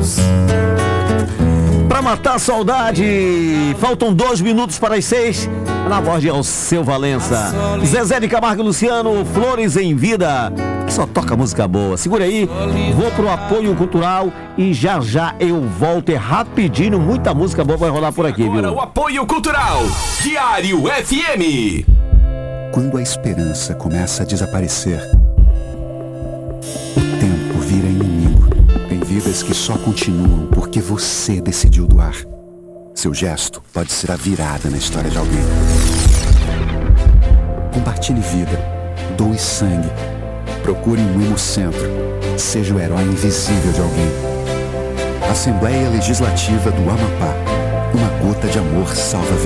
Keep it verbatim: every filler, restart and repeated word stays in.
Pra matar a saudade, faltam dois minutos para as seis. Na voz de Alceu Valença, Zezé de Camargo e Luciano, Flores em Vida. Só toca música boa. Segura aí, vou pro apoio cultural e já já eu volto. É rapidinho, muita música boa vai rolar por aqui, viu? Agora o apoio cultural, Diário F M. Quando a esperança começa a desaparecer, o tempo vira inimigo. Tem vidas que só continuam porque você decidiu doar. Seu gesto pode ser a virada na história de alguém. Compartilhe vida, doe sangue, procure um hemocentro, seja o herói invisível de alguém. Assembleia Legislativa do Amapá. Uma gota de amor salva vidas.